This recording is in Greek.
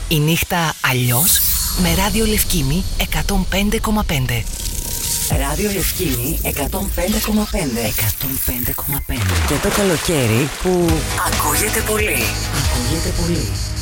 Η νύχτα αλλιώς με Ράδιο Λευκήμη 105,5. Ράδιο Λευκήμη 105,5. 105,5. Και το καλοκαίρι που ακούγεται πολύ. Ακούγεται πολύ.